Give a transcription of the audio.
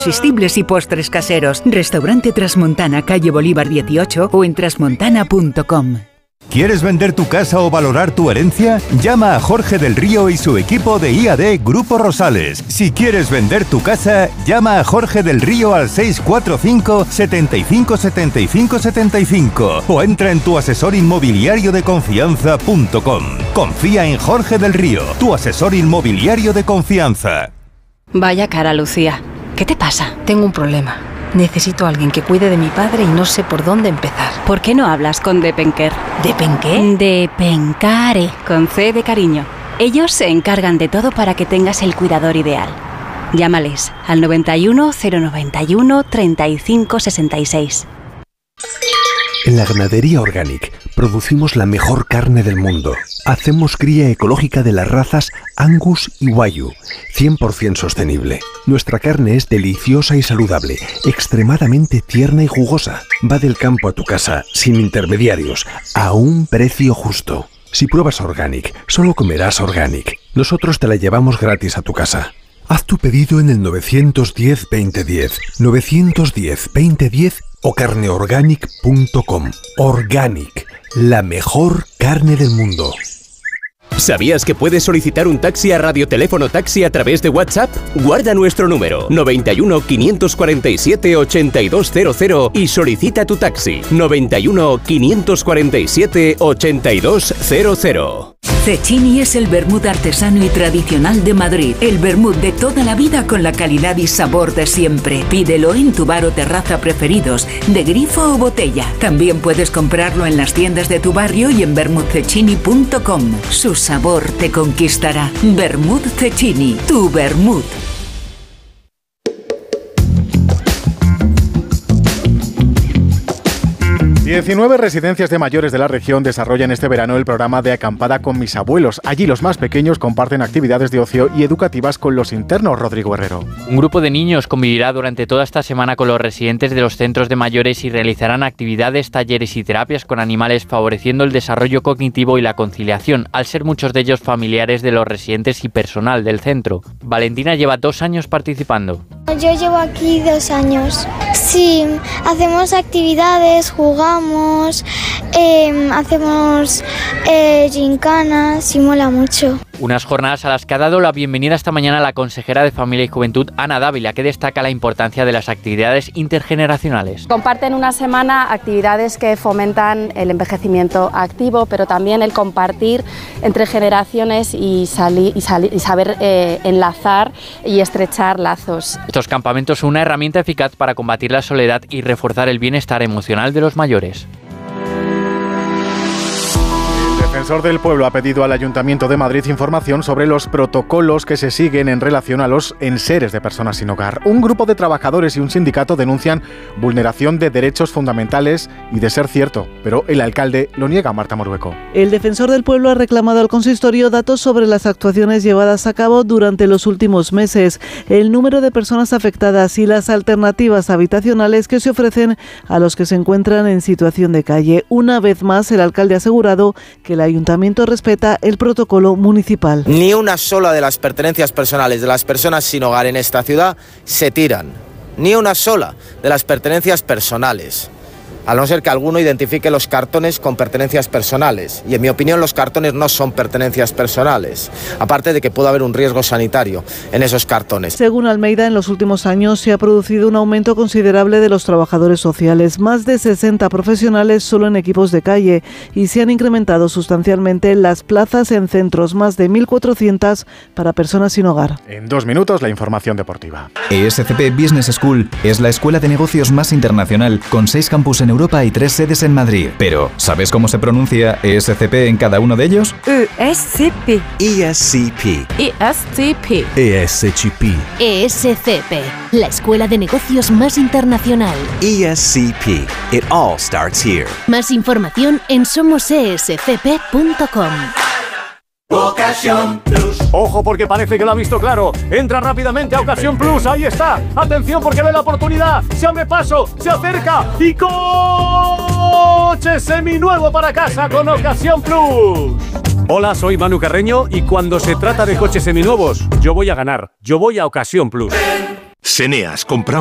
Irresistibles y postres caseros. Restaurante Trasmontana, calle Bolívar 18 o en trasmontana.com. ¿Quieres vender tu casa o valorar tu herencia? Llama a Jorge del Río y su equipo de IAD Grupo Rosales. Si quieres vender tu casa, llama a Jorge del Río al 645 75 75 75 o entra en tuasesorinmobiliariodeconfianza.com. Confía en Jorge del Río, tu asesor inmobiliario de confianza. Vaya cara, Lucía. ¿Qué te pasa? Tengo un problema. Necesito a alguien que cuide de mi padre y no sé por dónde empezar. ¿Por qué no hablas con Depenker? ¿Depenqué? Depencare, con C de cariño. Ellos se encargan de todo para que tengas el cuidador ideal. Llámales al 91 091 35 66. En la Ganadería Organic producimos la mejor carne del mundo. Hacemos cría ecológica de las razas Angus y Wagyu, 100% sostenible. Nuestra carne es deliciosa y saludable, extremadamente tierna y jugosa. Va del campo a tu casa, sin intermediarios, a un precio justo. Si pruebas Organic, solo comerás Organic. Nosotros te la llevamos gratis a tu casa. Haz tu pedido en el 910-2010, 910-2010 o carneorganic.com. Organic, la mejor carne del mundo. ¿Sabías que puedes solicitar un taxi a Radioteléfono Taxi a través de WhatsApp? Guarda nuestro número 91 547 8200 y solicita tu taxi 91 547 8200. Cecchini es el vermut artesano y tradicional de Madrid. El vermut de toda la vida con la calidad y sabor de siempre. Pídelo en tu bar o terraza preferidos, de grifo o botella. También puedes comprarlo en las tiendas de tu barrio y en vermutcecchini.com. Su sabor te conquistará. Vermut Cecchini, tu vermut. 19 residencias de mayores de la región desarrollan este verano el programa de acampada con mis abuelos. Allí los más pequeños comparten actividades de ocio y educativas con los internos. Rodrigo Herrero. Un grupo de niños convivirá durante toda esta semana con los residentes de los centros de mayores y realizarán actividades, talleres y terapias con animales, favoreciendo el desarrollo cognitivo y la conciliación, al ser muchos de ellos familiares de los residentes y personal del centro. Valentina lleva 2 años participando. Yo llevo aquí 2 años. Sí, hacemos actividades, jugamos, hacemos gincanas y mola mucho. Unas jornadas a las que ha dado la bienvenida esta mañana la consejera de Familia y Juventud, Ana Dávila, que destaca la importancia de las actividades intergeneracionales. Comparten una semana actividades que fomentan el envejecimiento activo, pero también el compartir entre generaciones y saber enlazar y estrechar lazos. Estos campamentos son una herramienta eficaz para combatir la soledad y reforzar el bienestar emocional de los mayores. El defensor del pueblo ha pedido al Ayuntamiento de Madrid información sobre los protocolos que se siguen en relación a los enseres de personas sin hogar. Un grupo de trabajadores y un sindicato denuncian vulneración de derechos fundamentales y, de ser cierto, pero el alcalde lo niega. Marta Morueco. El defensor del pueblo ha reclamado al consistorio datos sobre las actuaciones llevadas a cabo durante los últimos meses, el número de personas afectadas y las alternativas habitacionales que se ofrecen a los que se encuentran en situación de calle. Una vez más, el alcalde ha asegurado que el ayuntamiento respeta el protocolo municipal. Ni una sola de las pertenencias personales de las personas sin hogar en esta ciudad se tiran. Ni una sola de las pertenencias personales. A no ser que alguno identifique los cartones con pertenencias personales. Y en mi opinión los cartones no son pertenencias personales. Aparte de que puede haber un riesgo sanitario en esos cartones. Según Almeida, en los últimos años se ha producido un aumento considerable de los trabajadores sociales. Más de 60 profesionales solo en equipos de calle. Y se han incrementado sustancialmente las plazas en centros, más de 1.400 para personas sin hogar. En 2 minutos, la información deportiva. ESCP Business School es la escuela de negocios más internacional, con 6 campus en Europa y 3 sedes en Madrid. Pero, ¿sabes cómo se pronuncia ESCP en cada uno de ellos? ESCP. ESCP. ESCP. ESCP. ESCP, la escuela de negocios más internacional. ESCP. It all starts here. Más información en somosescp.com. Ocasión Plus. Ojo, porque parece que lo ha visto claro. Entra rápidamente a Ocasión Plus. Ahí está. Atención, porque ve la oportunidad. Se abre paso, se acerca y coche seminuevo para casa con Ocasión Plus. Hola, soy Manu Carreño y cuando se trata de coches seminuevos, yo voy a ganar. Yo voy a Ocasión Plus. Seneas, compramos